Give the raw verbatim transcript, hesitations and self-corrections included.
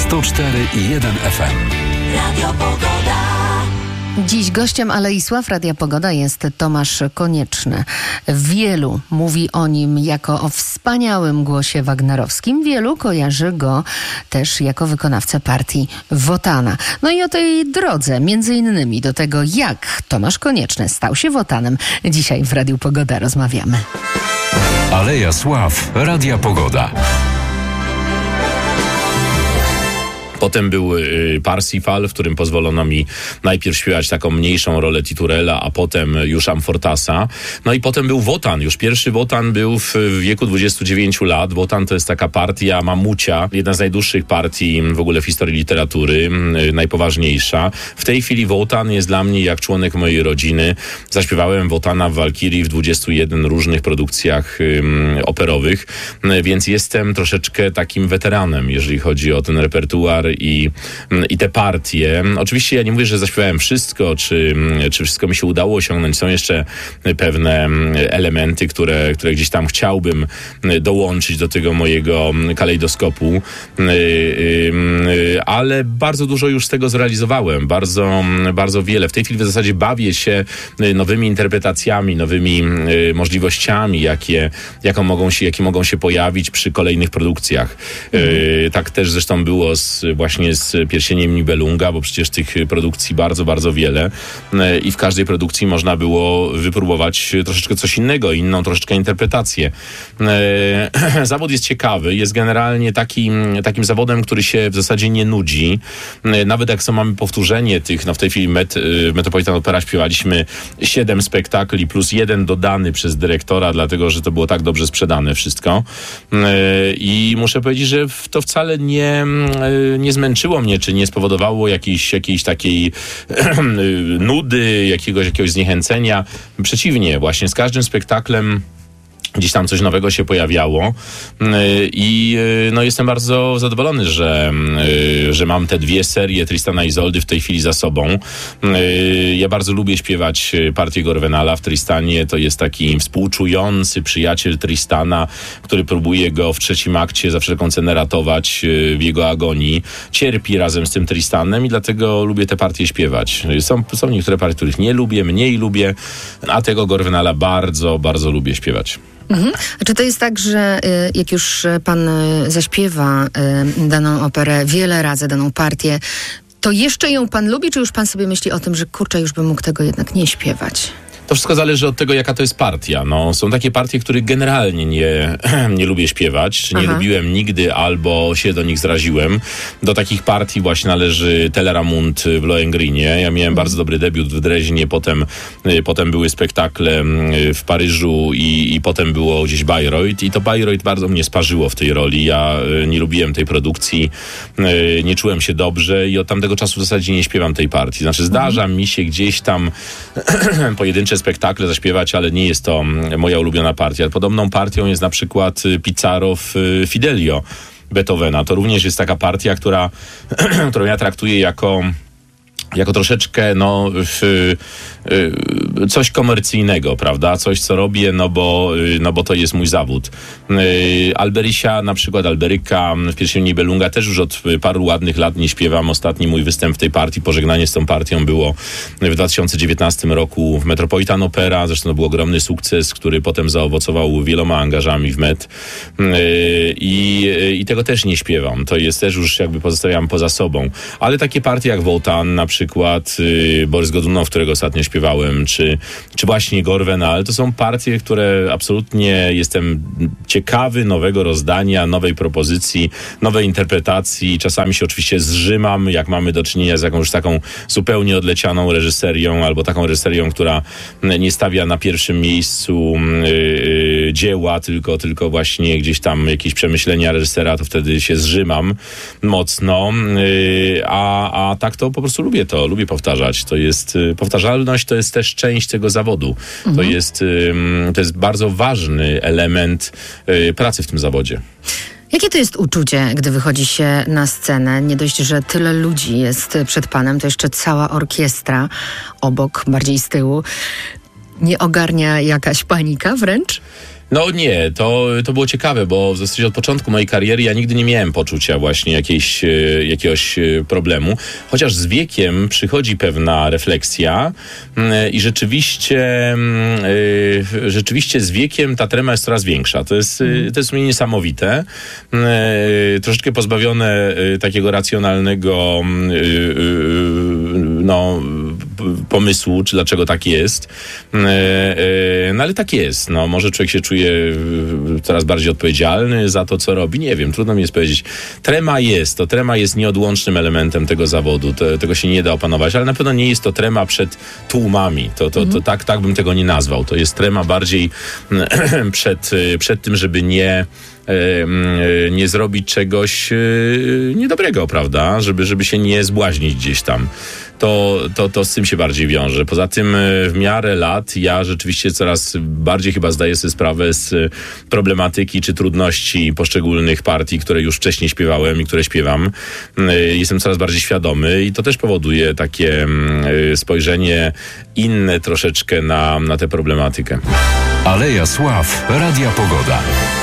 sto cztery i jeden F M. Radio Pogoda. Dziś gościem Alei Sław Radia Pogoda jest Tomasz Konieczny. Wielu mówi o nim jako o wspaniałym głosie wagnerowskim. Wielu kojarzy go też jako wykonawcę partii Wotana. No i o tej drodze, między innymi do tego, jak Tomasz Konieczny stał się Wotanem, dzisiaj w Radiu Pogoda rozmawiamy. Aleja Sław Radia Pogoda. Potem był y, Parsifal, w którym pozwolono mi najpierw śpiewać taką mniejszą rolę Titurela, a potem już Amfortasa. No i potem był Wotan. Już pierwszy Wotan był w, w wieku dwudziestu dziewięciu lat. Wotan to jest taka partia mamucia, jedna z najdłuższych partii w ogóle w historii literatury, y, najpoważniejsza. W tej chwili Wotan jest dla mnie jak członek mojej rodziny. Zaśpiewałem Wotana w Walkirii w dwudziestu jeden różnych produkcjach y, operowych, y, więc jestem troszeczkę takim weteranem, jeżeli chodzi o ten repertuar I, i te partie. Oczywiście ja nie mówię, że zaśpiewałem wszystko, czy, czy wszystko mi się udało osiągnąć. Są jeszcze pewne elementy, które, które gdzieś tam chciałbym dołączyć do tego mojego kalejdoskopu, ale bardzo dużo już z tego zrealizowałem. Bardzo, bardzo wiele. W tej chwili w zasadzie bawię się nowymi interpretacjami, nowymi możliwościami, jakie, jaką mogą się, jakie mogą się pojawić przy kolejnych produkcjach. Mhm. Tak też zresztą było z właśnie z Pierścieniem Nibelunga, bo przecież tych produkcji bardzo, bardzo wiele i w każdej produkcji można było wypróbować troszeczkę coś innego, inną troszeczkę interpretację. Zawód jest ciekawy, jest generalnie takim, takim zawodem, który się w zasadzie nie nudzi. Nawet jak są, mamy powtórzenie tych, no w tej chwili Met, Metropolitan Opera śpiewaliśmy siedem spektakli plus jeden dodany przez dyrektora, dlatego, że to było tak dobrze sprzedane wszystko. I muszę powiedzieć, że to wcale nie nie zmęczyło mnie, czy nie spowodowało jakiejś, jakiejś takiej nudy, jakiegoś, jakiegoś zniechęcenia. Przeciwnie, właśnie z każdym spektaklem gdzieś tam coś nowego się pojawiało i no, jestem bardzo zadowolony, że, że mam te dwie serie Tristana i Izoldy w tej chwili za sobą. Ja bardzo lubię śpiewać partię Gorvenala w Tristanie. To jest taki współczujący przyjaciel Tristana, który próbuje go w trzecim akcie za wszelką cenę ratować w jego agonii. Cierpi razem z tym Tristanem i dlatego lubię te partie śpiewać. Są, są niektóre partie, których nie lubię, mniej lubię, a tego Gorvenala bardzo, bardzo lubię śpiewać. Mhm. A czy to jest tak, że y, jak już pan y, zaśpiewa y, daną operę wiele razy, daną partię, to jeszcze ją pan lubi, czy już pan sobie myśli o tym, że kurczę, już bym mógł tego jednak nie śpiewać? To wszystko zależy od tego, jaka to jest partia. No, są takie partie, których generalnie nie, nie lubię śpiewać, czy nie Aha. lubiłem nigdy, albo się do nich zraziłem. Do takich partii właśnie należy Teleramund w Lohengrinie. Ja miałem mhm. bardzo dobry debiut w Dreźnie, potem, potem były spektakle w Paryżu i, i potem było gdzieś Bayreuth i to Bayreuth bardzo mnie sparzyło w tej roli. Ja nie lubiłem tej produkcji, nie czułem się dobrze i od tamtego czasu w zasadzie nie śpiewam tej partii. Znaczy zdarza mhm. mi się gdzieś tam pojedyncze spektakle zaśpiewać, ale nie jest to moja ulubiona partia. Podobną partią jest na przykład Pizarro w Fidelio Beethovena. To również jest taka partia, która, którą ja traktuję jako jako troszeczkę, no, w, y, coś komercyjnego, prawda? Coś, co robię, no bo, y, no bo to jest mój zawód. Y, Alberisia, na przykład Alberyka w Pierścieniu Nibelunga też już od paru ładnych lat nie śpiewam. Ostatni mój występ w tej partii, pożegnanie z tą partią było w dwa tysiące dziewiętnastym roku w Metropolitan Opera. Zresztą to był ogromny sukces, który potem zaowocował wieloma angażami w Met. Y, i, I tego też nie śpiewam. To jest też już jakby pozostawiam poza sobą. Ale takie partie jak Wotan, na przykład przykład y, Borys Godunow, którego ostatnio śpiewałem, czy, czy właśnie Gorvenal, to są partie, które absolutnie jestem ciekawy nowego rozdania, nowej propozycji, nowej interpretacji. Czasami się oczywiście zrzymam, jak mamy do czynienia z jakąś taką zupełnie odlecianą reżyserią, albo taką reżyserią, która nie stawia na pierwszym miejscu y, y, dzieła, tylko, tylko właśnie gdzieś tam jakieś przemyślenia reżysera, to wtedy się zrzymam mocno, y, a, a tak to po prostu lubię to, lubię powtarzać. To jest, y, powtarzalność to jest też część tego zawodu. Mhm. To jest, y, to jest bardzo ważny element y, pracy w tym zawodzie. Jakie to jest uczucie, gdy wychodzi się na scenę? Nie dość, że tyle ludzi jest przed panem, to jeszcze cała orkiestra obok, bardziej z tyłu. Nie ogarnia jakaś panika wręcz? No nie, to, to było ciekawe, bo w zasadzie od początku mojej kariery ja nigdy nie miałem poczucia właśnie jakiejś, jakiegoś problemu, chociaż z wiekiem przychodzi pewna refleksja i rzeczywiście rzeczywiście z wiekiem ta trema jest coraz większa. To jest, mm. to jest mnie niesamowite. Troszeczkę pozbawione takiego racjonalnego no, pomysłu, czy dlaczego tak jest. No ale tak jest. No, może człowiek się czuje coraz bardziej odpowiedzialny za to, co robi. Nie wiem, trudno mi jest powiedzieć. Trema jest. To trema jest nieodłącznym elementem tego zawodu. To, tego się nie da opanować, ale na pewno nie jest to trema przed tłumami. To, to, to, to tak, tak bym tego nie nazwał. To jest trema bardziej przed, przed tym, żeby nie nie zrobić czegoś niedobrego, prawda? Żeby, żeby się nie zbłaźnić gdzieś tam. To, to, to z tym się bardziej wiąże. Poza tym w miarę lat ja rzeczywiście coraz bardziej chyba zdaję sobie sprawę z problematyki czy trudności poszczególnych partii, które już wcześniej śpiewałem i które śpiewam. Jestem coraz bardziej świadomy i to też powoduje takie spojrzenie inne troszeczkę na, na tę problematykę. Aleja Sław, Radia Pogoda.